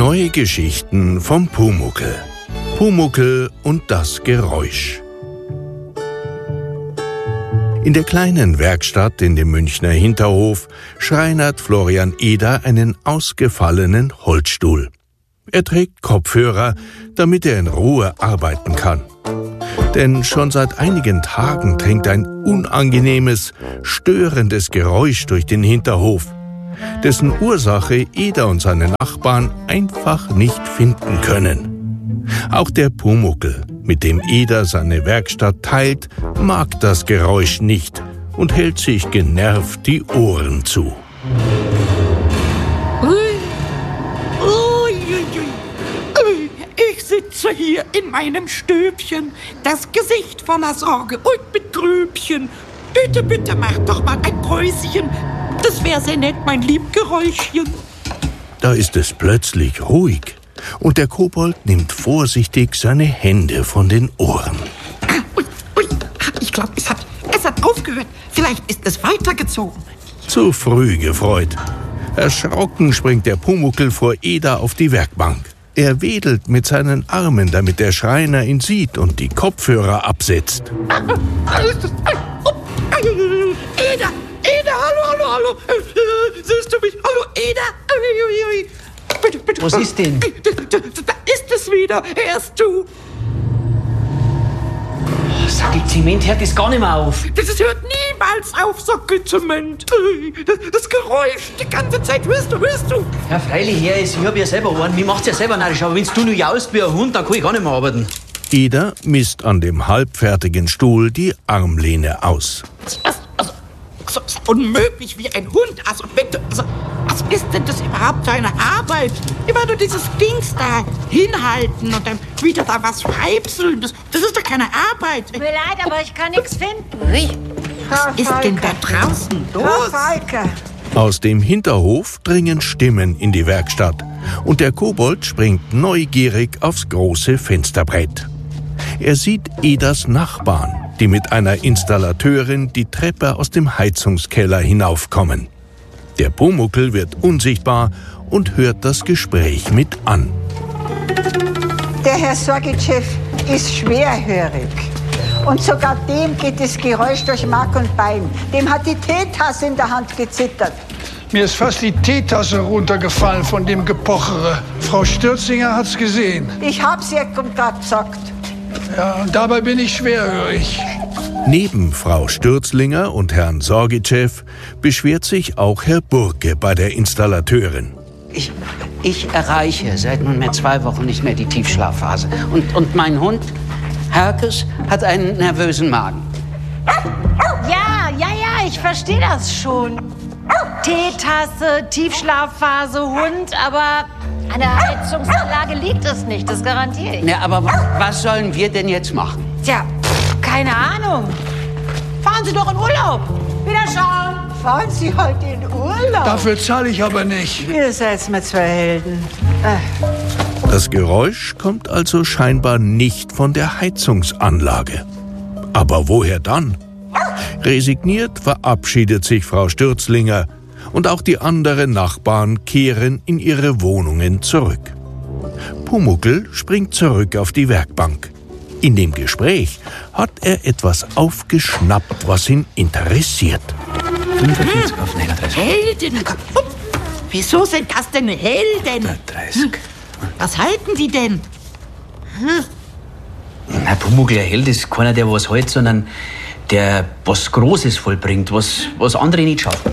Neue Geschichten vom Pumuckl. Pumuckl und das Geräusch. In der kleinen Werkstatt in dem Münchner Hinterhof schreinert Florian Eder einen ausgefallenen Holzstuhl. Er trägt Kopfhörer, damit er in Ruhe arbeiten kann. Denn schon seit einigen Tagen dringt ein unangenehmes, störendes Geräusch durch den Hinterhof, dessen Ursache Eder und seine Nachbarn einfach nicht finden können. Auch der Pumuckl, mit dem Eder seine Werkstatt teilt, mag das Geräusch nicht und hält sich genervt die Ohren zu. Ich sitze hier in meinem Stübchen, das Gesicht voller Sorge und Betrübchen. Bitte, bitte, mach doch mal ein Päuschen. Das wäre sehr nett, mein Liebgeräuschchen. Da ist es plötzlich ruhig und der Kobold nimmt vorsichtig seine Hände von den Ohren. Ui, ich glaube, es hat aufgehört. Vielleicht ist es weitergezogen. Zu früh gefreut. Erschrocken springt der Pumuckl vor Eder auf die Werkbank. Er wedelt mit seinen Armen, damit der Schreiner ihn sieht und die Kopfhörer absetzt. Eder, hallo. Siehst du mich? Hallo, Eder. Bitte. Was ist denn? Da ist es wieder. Hörst du? Sag, die Zement hört das gar nicht mehr auf. Das hört niemals auf, Sockelzement. Das Geräusch die ganze Zeit. Hörst du? Ja, freilich, ich hab ja selber einen. Mir macht's ja selber narrisch, aber wenn du nur jaust wie ein Hund, dann kann ich gar nicht mehr arbeiten. Eder misst an dem halbfertigen Stuhl die Armlehne aus. So unmöglich wie ein Hund. Was ist denn das überhaupt für eine Arbeit? Immer nur dieses Dings da hinhalten und dann wieder da was reibseln. Das ist doch keine Arbeit. Tut mir leid, aber ich kann nichts finden. Was ist denn da draußen los? Falke. Aus dem Hinterhof dringen Stimmen in die Werkstatt und der Kobold springt neugierig aufs große Fensterbrett. Er sieht Eders Nachbarn, die mit einer Installateurin die Treppe aus dem Heizungskeller hinaufkommen. Der Pumuckl wird unsichtbar und hört das Gespräch mit an. Der Herr Sorgetchef ist schwerhörig. Und sogar dem geht das Geräusch durch Mark und Bein. Dem hat die Teetasse in der Hand gezittert. Mir ist fast die Teetasse runtergefallen von dem Gepochere. Frau Stürzinger hat's gesehen. Ich hab's ihr gerade gesagt. Ja, und dabei bin ich schwerhörig. Neben Frau Stürzlinger und Herrn Sorgetchef beschwert sich auch Herr Burke bei der Installateurin. Ich erreiche seit nunmehr 2 Wochen nicht mehr die Tiefschlafphase. Und mein Hund, Herkes, hat einen nervösen Magen. Ja, ich verstehe das schon. Teetasse, Tiefschlafphase, Hund, aber an der Heizungsanlage liegt es nicht, das garantiere ich. Ja, aber was sollen wir denn jetzt machen? Tja, keine Ahnung. Fahren Sie doch in Urlaub. Wiederschauen. Fahren Sie halt in Urlaub. Dafür zahle ich aber nicht. Ihr seid mir 2 Helden. Das Geräusch kommt also scheinbar nicht von der Heizungsanlage. Aber woher dann? Resigniert verabschiedet sich Frau Stürzlinger und auch die anderen Nachbarn kehren in ihre Wohnungen zurück. Pumuckl springt zurück auf die Werkbank. In dem Gespräch hat er etwas aufgeschnappt, was ihn interessiert. 45 auf 39. Helden? Wieso sind das denn Helden? 30. Was halten Sie denn? Na, Pumuckl, ein Held ist keiner, der was hält, sondern der was Großes vollbringt, was andere nicht schaffen.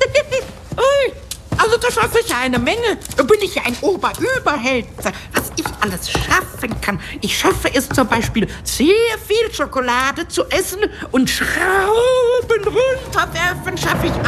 Also das schaffe ich ja eine Menge. Da bin ich ja ein Oberüberheld. Was ich alles schaffen kann. Ich schaffe es zum Beispiel, sehr viel Schokolade zu essen und Schrauben runterwerfen schaffe ich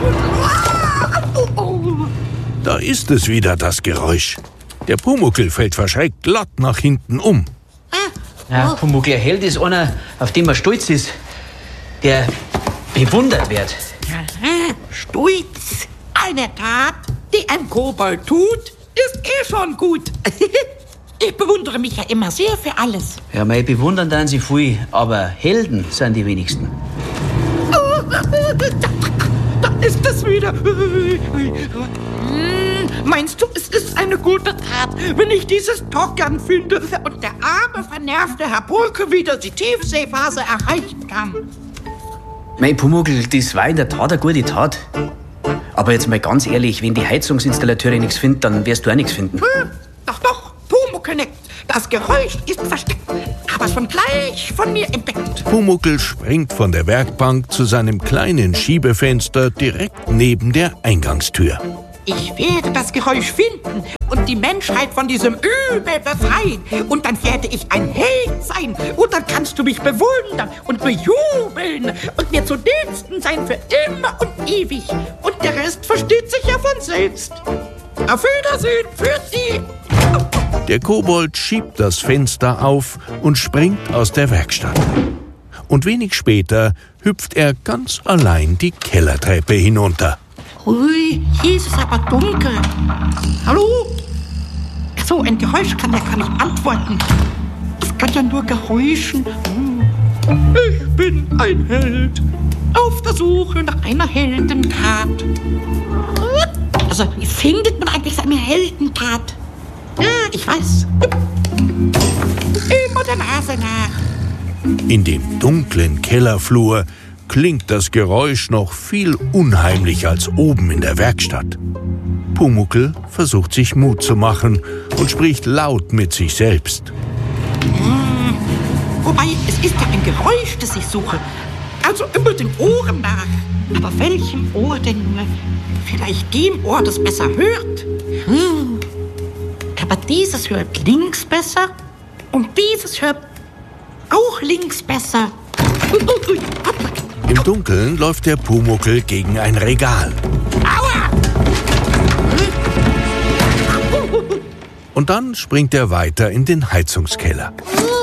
auch. Da ist es wieder, das Geräusch. Der Pumuckl fällt verschreckt glatt nach hinten um. Ja, Pumuckl, ein Held ist einer, auf den man stolz ist, der bewundert wird. Stolz. Eine Tat, die ein Kobold tut, ist schon gut. Ich bewundere mich ja immer sehr für alles. Ja, mei, bewundern dann sie viel, aber Helden sind die wenigsten. Da ist es wieder. Meinst du, es ist eine gute Tat, wenn ich dieses Tockern finde und der arme, vernervte Herr Pulke wieder die Tiefseephase erreichen kann? Mein Pumuckl, das war in der Tat eine gute Tat. Aber jetzt mal ganz ehrlich, wenn die Heizungsinstallateure nichts finden, dann wirst du auch nichts finden. Doch, Pumuckl nickt. Das Geräusch ist versteckt, aber schon gleich von mir entdeckt. Pumuckl springt von der Werkbank zu seinem kleinen Schiebefenster direkt neben der Eingangstür. Ich werde das Geräusch finden und die Menschheit von diesem Übel befreien. Und dann werde ich ein Held sein. Und dann kannst du mich bewundern und bejubeln und mir zu Diensten sein für immer und ewig. Und der Rest versteht sich ja von selbst. Auf Wiedersehen für Sie. Der Kobold schiebt das Fenster auf und springt aus der Werkstatt. Und wenig später hüpft er ganz allein die Kellertreppe hinunter. Ui, hier ist es aber dunkel. Hallo? So, ein Geräusch kann ja gar nicht antworten. Es kann ja nur geräuschen. Ich bin ein Held. Auf der Suche nach einer Heldentat. Also, wie findet man eigentlich seine Heldentat? Ja, ich weiß. Immer der Nase nach. In dem dunklen Kellerflur klingt das Geräusch noch viel unheimlicher als oben in der Werkstatt. Pumuckl versucht sich Mut zu machen und spricht laut mit sich selbst. Wobei, es ist ja ein Geräusch, das ich suche. Also immer den Ohren nach. Aber welchem Ohr denn nur? Vielleicht dem Ohr, das besser hört. Aber dieses hört links besser und dieses hört auch links besser. Im Dunkeln läuft der Pumuckl gegen ein Regal. Aua! Und dann springt er weiter in den Heizungskeller.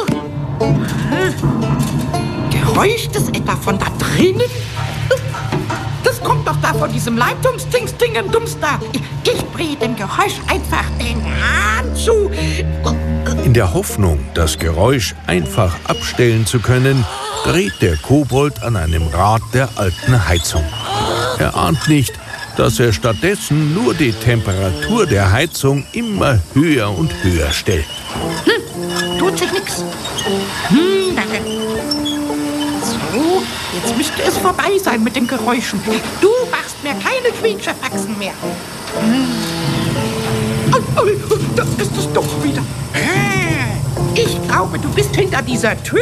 Geräuscht es etwa von da drinnen? Das kommt doch da von diesem Leitungsdings-Dingen-Dums da. Ich drehe dem Geräusch einfach den Hahn zu. In der Hoffnung, das Geräusch einfach abstellen zu können, dreht der Kobold an einem Rad der alten Heizung. Er ahnt nicht, dass er stattdessen nur die Temperatur der Heizung immer höher und höher stellt. Tut sich nix. Danke. So, jetzt müsste es vorbei sein mit den Geräuschen. Du machst mir keine Quietscherfaxen mehr. Da ist es doch wieder. Ich glaube, du bist hinter dieser Tür.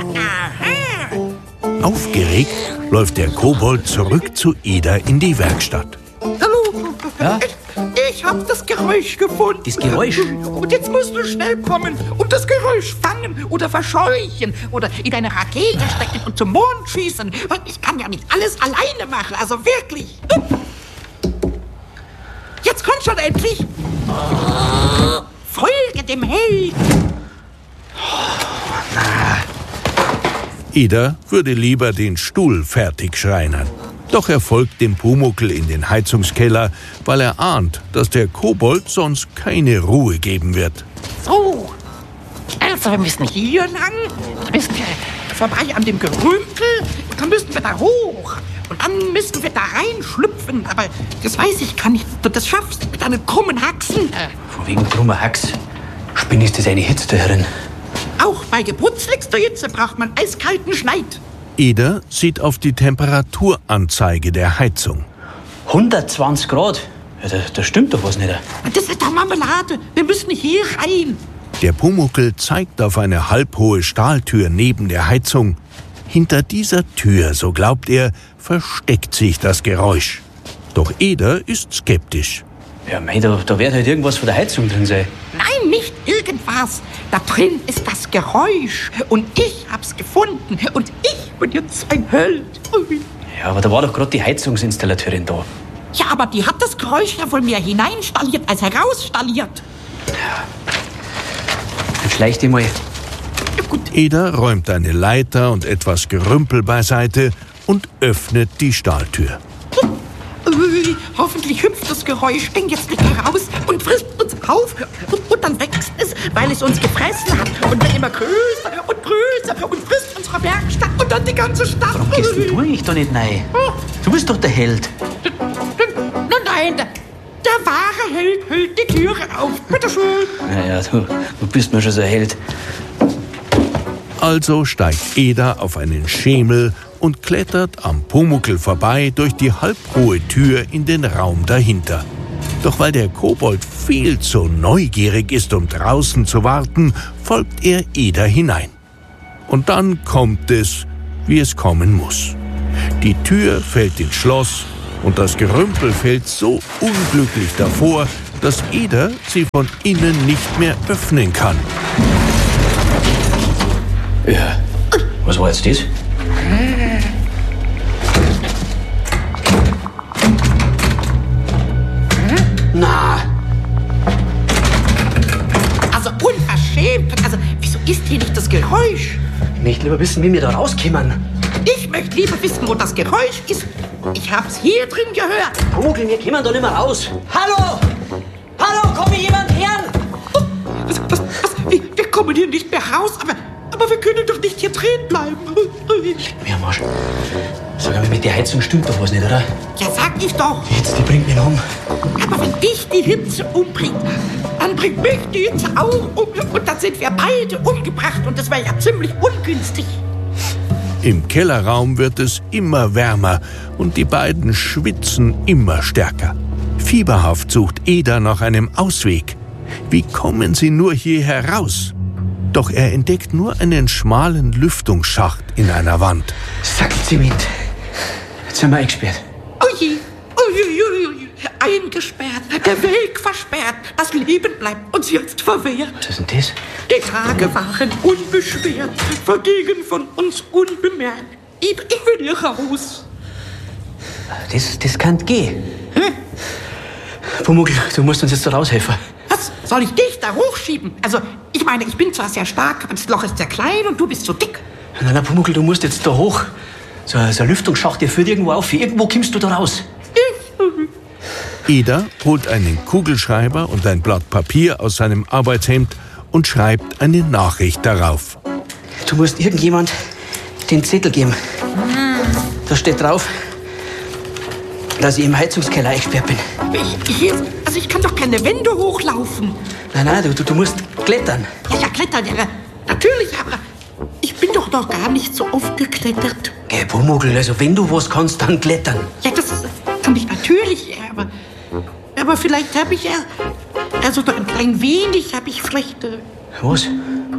Aha. Aufgeregt läuft der Kobold zurück zu Ida in die Werkstatt. Hallo. Ja? Ich hab das Geräusch gefunden. Das Geräusch? Und jetzt musst du schnell kommen und das Geräusch fangen oder verscheuchen oder in eine Rakete stecken und zum Mond schießen. Ich kann ja nicht alles alleine machen, also wirklich. Jetzt komm schon endlich. Folge dem Held. Ida würde lieber den Stuhl fertig schreinern. Doch er folgt dem Pumuckl in den Heizungskeller, weil er ahnt, dass der Kobold sonst keine Ruhe geben wird. So, also wir müssen hier lang, dann müssen wir vorbei an dem Gerümpel, dann müssen wir da hoch und dann müssen wir da reinschlüpfen. Aber das weiß ich gar nicht, ob du das schaffst mit deinen krummen Haxen. Von wegen krummer Hax. Spinn ist das eine Hitze herin. Auch bei geputzligster Hitze braucht man eiskalten Schneid. Ida sieht auf die Temperaturanzeige der Heizung. 120 Grad? Ja, da stimmt doch was nicht. Das ist doch Marmelade. Wir müssen hier rein. Der Pumuckl zeigt auf eine halbhohe Stahltür neben der Heizung. Hinter dieser Tür, so glaubt er, versteckt sich das Geräusch. Doch Ida ist skeptisch. Ja, mei, da wird halt irgendwas von der Heizung drin sein. Nein, nicht irgendwas. Da drin ist das Geräusch. Und ich hab's gefunden. Und ich bin jetzt ein Held. Ja, aber da war doch gerade die Heizungsinstallateurin da. Ja, aber die hat das Geräusch ja wohl mehr hineinstalliert als herausstalliert. Dann schleich dich mal. Ida räumt eine Leiter und etwas Gerümpel beiseite und öffnet die Stahltür. Hoffentlich hüpft das Geräusch denn jetzt nicht heraus und frisst uns auf. Und dann wächst es, weil es uns gefressen hat. Und wird immer größer und größer und frisst unsere Werkstatt und dann die ganze Stadt. Warum gehst denn du eigentlich da nicht rein? Du bist doch der Held. Nein, Der wahre Held hält die Türe auf. Bitteschön. Naja, du bist mir schon so ein Held. Also steigt Eda auf einen Schemel und klettert am Pumuckl vorbei durch die halbhohe Tür in den Raum dahinter. Doch weil der Kobold viel zu neugierig ist, um draußen zu warten, folgt er Eda hinein. Und dann kommt es, wie es kommen muss. Die Tür fällt ins Schloss und das Gerümpel fällt so unglücklich davor, dass Eda sie von innen nicht mehr öffnen kann. Ja, was war jetzt das? Na, Also unverschämt. Also, wieso ist hier nicht das Geräusch? ich möchte lieber wissen, wie wir da rauskommen. Ich möchte lieber wissen, wo das Geräusch ist. Ich hab's hier drin gehört. Pumuckl, wir kommen da nicht mehr raus. Hallo! Hallo, komm mir jemand her? Wir kommen hier nicht mehr raus, aber wir können doch nicht hier drin bleiben. Ja, Marsch. Sag mal, mit der Heizung stimmt doch was nicht, oder? Ja, sag ich doch. Jetzt, die bringt mich um. Aber wenn dich die Hitze umbringt, dann bringt mich die Hitze auch um. Und dann sind wir beide umgebracht. Und das wäre ja ziemlich ungünstig. Im Kellerraum wird es immer wärmer und die beiden schwitzen immer stärker. Fieberhaft sucht Eda nach einem Ausweg. Wie kommen sie nur hier heraus? Doch er entdeckt nur einen schmalen Lüftungsschacht in einer Wand. Sackzement. Jetzt sind wir eingesperrt. Ui, ui, eingesperrt, der Weg versperrt, das Leben bleibt uns jetzt verwehrt. Was ist denn das? Die Tage waren unbeschwert, vergingen von uns unbemerkt. Ich will hier raus. Das kann gehen. Pumuckl, du musst uns jetzt da raushelfen. Was? Soll ich dich da hochschieben? Also, ich meine, ich bin zwar sehr stark, aber das Loch ist sehr klein und du bist so dick. Nein, Pumuckl, du musst jetzt da hoch. So ein Lüftungsschacht, der führt irgendwo auf. Irgendwo kommst du da raus. Eda holt einen Kugelschreiber und ein Blatt Papier aus seinem Arbeitshemd und schreibt eine Nachricht darauf. Du musst irgendjemand den Zettel geben. Da steht drauf, dass ich im Heizungskeller eingesperrt bin. Ich kann doch keine Wände hochlaufen. Nein, du musst klettern. Ja, klettern, ja, natürlich, aber ich bin doch noch gar nicht so oft geklettert. Pumuckl, also wenn du was kannst, dann klettern. Ja, das kann ich natürlich, aber vielleicht habe ich also doch ein klein wenig habe ich vielleicht... Was?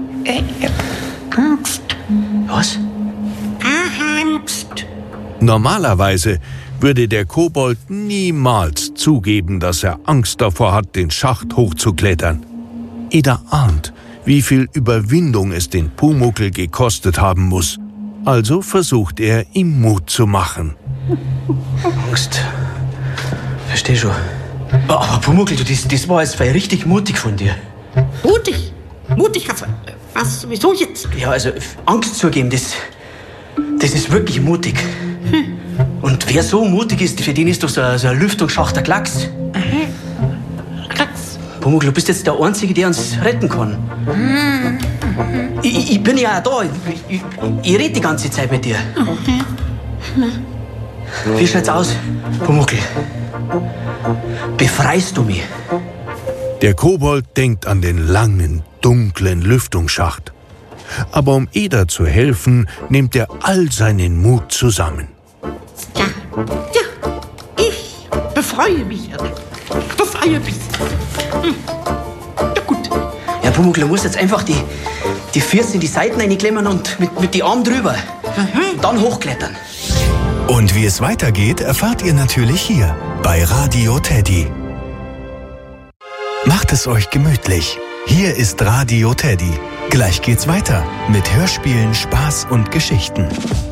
Angst. Was? Angst. Normalerweise würde der Kobold niemals zugeben, dass er Angst davor hat, den Schacht hochzuklettern. Eda ahnt, wie viel Überwindung es den Pumuckl gekostet haben muss. Also versucht er, ihm Mut zu machen. Angst. Versteh schon. Aber Pumuckl, das war jetzt richtig mutig von dir. Mutig? Mutig? Was? Wieso jetzt? Ja, also Angst zugeben, das ist wirklich mutig. Und wer so mutig ist, für den ist doch so ein Lüftungsschacht der Klacks. Klacks. Pumuckl, du bist jetzt der Einzige, der uns retten kann. Ich bin ja auch da. Ich rede die ganze Zeit mit dir. Wie schaut's aus, Pumuckl? Befreist du mich? Der Kobold denkt an den langen, dunklen Lüftungsschacht. Aber um Eda zu helfen, nimmt er all seinen Mut zusammen. Ja, ich befreue mich. Befreie mich. Ja, gut. Ja, Pumuckl, du musst jetzt einfach die Füße in die Seiten reinklemmen und mit die Armen drüber. Und dann hochklettern. Und wie es weitergeht, erfahrt ihr natürlich hier bei Radio Teddy. Macht es euch gemütlich. Hier ist Radio Teddy. Gleich geht's weiter mit Hörspielen, Spaß und Geschichten.